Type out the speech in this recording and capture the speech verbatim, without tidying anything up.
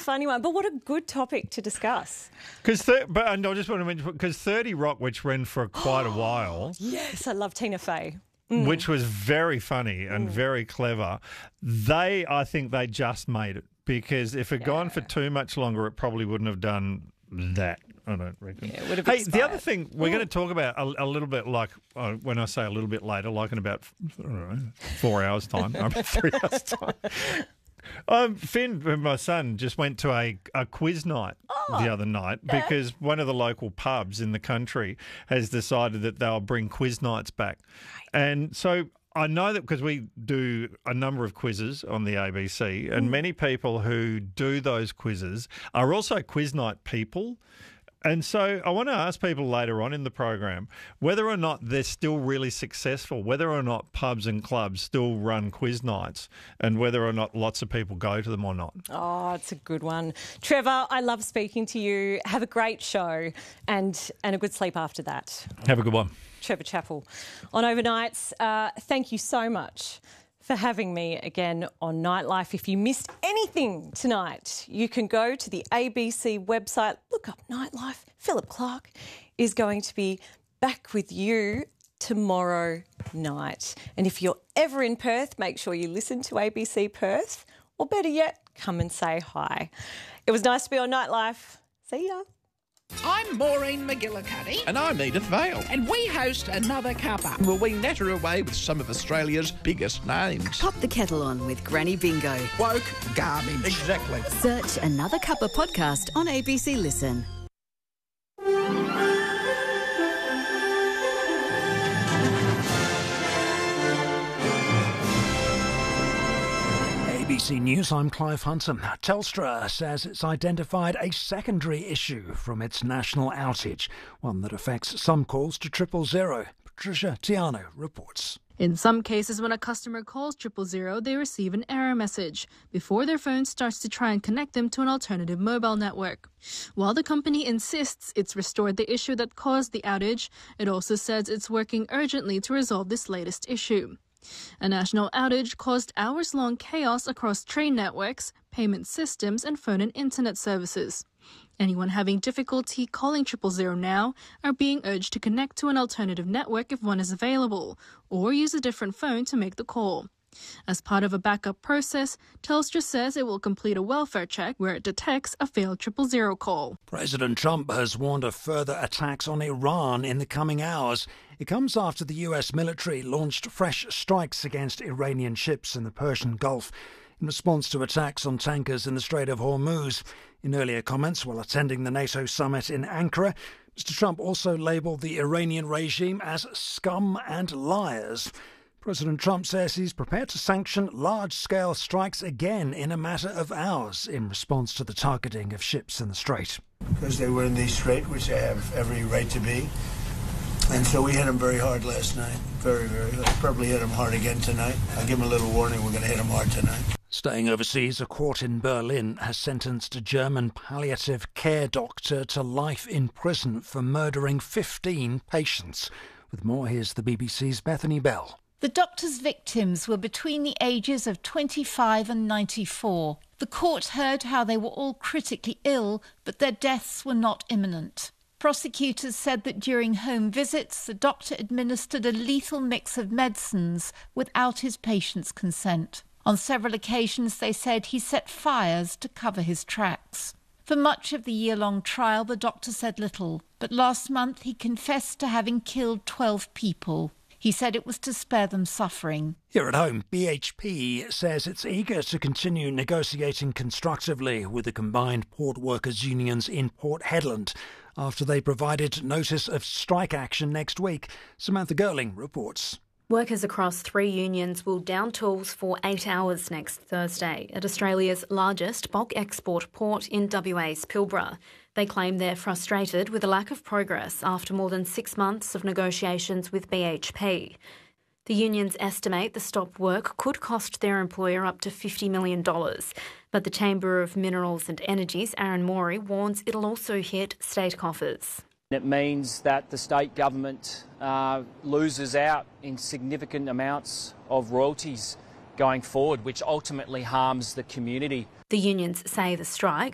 funny one, but what a good topic to discuss. Because, th- but and I just want to mention because thirty Rock, which ran for quite a while, Yes, I love Tina Fey. which was very funny and very clever. They, I think, they just made it because if it had gone for too much longer, it probably wouldn't have done that. I don't reckon. Yeah, it would have hey, expired. the other thing we're going to talk about a, a little bit, like uh, when I say a little bit later, like in about I don't know, four hours time, I mean, three hours time. Um, Finn, my son, just went to a, a quiz night Oh, the other night yeah. because one of the local pubs in the country has decided that they'll bring quiz nights back. And so I know that because we do a number of quizzes on the A B C, and many people who do those quizzes are also quiz night people. And so I want to ask people later on in the program whether or not they're still really successful, whether or not pubs and clubs still run quiz nights, and whether or not lots of people go to them or not. Oh, it's a good one. Trevor, I love speaking to you. Have a great show and, and a good sleep after that. Have a good one. Trevor Chappell on Overnights. Uh, thank you so much for having me again on Nightlife. If you missed anything tonight, you can go to the A B C website, look up Nightlife. Philip Clark is going to be back with you tomorrow night. And if you're ever in Perth, make sure you listen to A B C Perth, or better yet, come and say hi. It was nice to be on Nightlife. See ya. I'm Maureen McGillicuddy. And I'm Edith Vale. And we host Another Cuppa. Will we natter away with some of Australia's biggest names? Pop the kettle on with Granny Bingo. Woke garbage. Exactly. Search Another Cuppa podcast on A B C Listen. A B C News, I'm Clive Hunter. Telstra says it's identified a secondary issue from its national outage, one that affects some calls to triple zero. Patricia Tiano reports. In some cases, when a customer calls triple zero, they receive an error message before their phone starts to try and connect them to an alternative mobile network. While the company insists it's restored the issue that caused the outage, it also says it's working urgently to resolve this latest issue. A national outage caused hours-long chaos across train networks, payment systems and phone and internet services. Anyone having difficulty calling triple zero now are being urged to connect to an alternative network if one is available, or use a different phone to make the call. As part of a backup process, Telstra says it will complete a welfare check where it detects a failed triple zero call. President Trump has warned of further attacks on Iran in the coming hours. It comes after the U S military launched fresh strikes against Iranian ships in the Persian Gulf in response to attacks on tankers in the Strait of Hormuz. In earlier comments while attending the NATO summit in Ankara, Mister Trump also labelled the Iranian regime as scum and liars. President Trump says he's prepared to sanction large-scale strikes again in a matter of hours in response to the targeting of ships in the Strait. Because they were in the Strait, which they have every right to be. And so we hit them very hard last night. Very, very hard. Probably hit them hard again tonight. I'll give them a little warning. We're going to hit them hard tonight. Staying overseas, a court in Berlin has sentenced a German palliative care doctor to life in prison for murdering fifteen patients. With more, here's the B B C's Bethany Bell. The doctor's victims were between the ages of twenty-five and ninety-four. The court heard how they were all critically ill, but their deaths were not imminent. Prosecutors said that during home visits, the doctor administered a lethal mix of medicines without his patient's consent. On several occasions, they said he set fires to cover his tracks. For much of the year-long trial, the doctor said little, but last month he confessed to having killed twelve people. He said it was to spare them suffering. Here at home, B H P says it's eager to continue negotiating constructively with the combined port workers' unions in Port Hedland after they provided notice of strike action next week. Samantha Girling reports. Workers across three unions will down tools for eight hours next Thursday at Australia's largest bulk export port in W A's Pilbara. They claim they're frustrated with a lack of progress after more than six months of negotiations with B H P. The unions estimate the stop work could cost their employer up to fifty million dollars, but the Chamber of Minerals and Energy's Aaron Morey warns it'll also hit state coffers. It means that the state government uh, loses out in significant amounts of royalties going forward, which ultimately harms the community. The unions say the strike